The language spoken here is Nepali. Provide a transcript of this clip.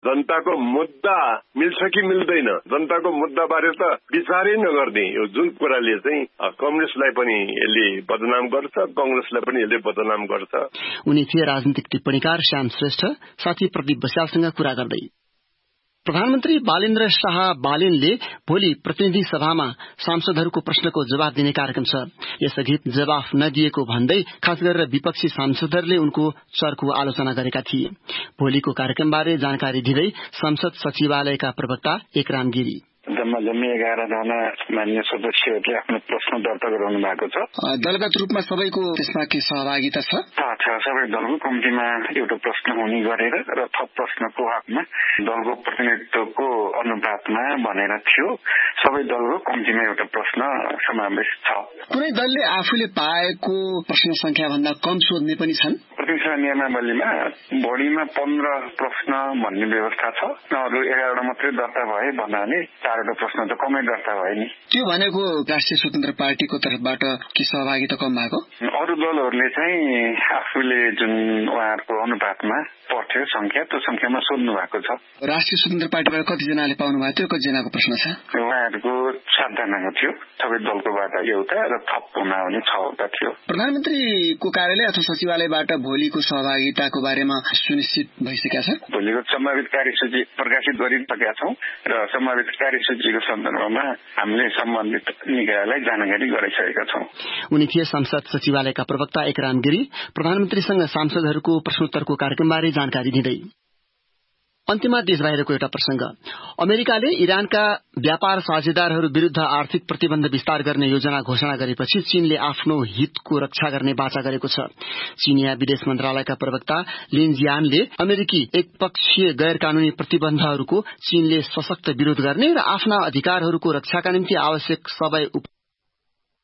जनताको मुद्दा मिल्छ कि मिल्दैन, जनताको मुद्दा बारे त विचारै नगर्ने यो जुन कुराले चाहिँ कम्युनिस्टलाई पनि यसले बदनाम गर्छ, कांग्रेसलाई पनि यसले बदनाम गर्छ। उनी थिए राजनीतिक टिप्पणीकार श्याम श्रेष्ठ। साथी प्रदीप बस्यालसँग कुरा गर्दै प्रधानमन्त्री बालेन्द्र शाह बालेनले भोलि प्रतिनिधि सभामा सांसदहरूको प्रश्नको जवाफ दिने कार्यक्रम छ। यसअघि जवाफ नदिएको भन्दै खास गरेर विपक्षी सांसदहरूले उनको चर्को आलोचना गरेका थिए। भोलिको कार्यक्रमबारे जानकारी दिँदै संसद सचिवालयका प्रवक्ता एकराम गिरी जम्मा 11 जना माननीय सदस्यहरूले आफ्नो प्रश्न दर्ता गराउनु भएको छ। दलगत रूपमा सबैको त्यसमा के सहभागिता छ? सबै दलको कम्तीमा एउटा प्रश्न हुने गरेर र थप प्रश्नको हकमा दलको प्रतिनिधित्वको अनुपातमा भनेर थियो। सबै दलको कम्तीमा एउटा प्रश्न समावेश छ। कुनै दलले आफूले पाएको प्रश्न संख्या भन्दा कम सोध्ने पनि छन्। प्रतिनिधि नियमावलीमा बढीमा 15 प्रश्न भन्ने व्यवस्था छ। अरू 11 मात्रै दर्ता भए भन्नाले 4 प्रश्न त कमै दर्ता भयो नि। त्यो भनेको राष्ट्रिय स्वतन्त्र पार्टीको तर्फबाट के सहभागिता कम भएको? अरू दलहरूले चाहिँ आफूले जुन उहाँहरूको अनुपातमा पर्थ्यो संख्या, त्यो संख्यामा सोध्नु भएको छ। राष्ट्रिय स्वतन्त्र पार्टीबाट कतिजनाले पाउनु भएको थियो? कतिजनाको प्रश्न छ? उहाँहरूको 7 जनाको थियो। सबै दलकोबाट एउटा र थप हुन आउने 6 थियो। प्रधानमन्त्रीको कार्यालय अथवा सचिवालयबाट भोलिको सहभागिताको बारेमा सुनिश्चित भइसकेका छ। भोलिको सम्भावित कार्यसूची प्रकाशित गरिसकेका छौं र सम्भावित कार्यसूचीको सन्दर्भमा हामीले सम्बन्धित निकायलाई जानकारी गराइसकेका छौं। उनी थिए संसद सचिवालयका प्रवक्ता एकराम गिरी प्रधानमन्त्रीसँग सांसदहरूको प्रश्नोत्तरको कार्यक्रमबारे जानकारी दिँदै। अन्त्यमा देश बाहिरको एउटा प्रसंग। अमेरिकाले इरानका व्यापार साझेदारहरू विरूद्ध आर्थिक प्रतिबन्ध विस्तार गर्ने योजना घोषणा गरेपछि चीनले आफ्नो हितको रक्षा गर्ने बाचा गरेको छ। चीनिया विदेश मन्त्रालयका प्रवक्ता लिन जियानले अमेरिकी एकपक्षीय गैर कानूनी प्रतिबन्धहरूको चीनले सशक्त विरोध गर्ने र आफ्ना अधिकारहरूको रक्षाका निम्ति आवश्यक सबै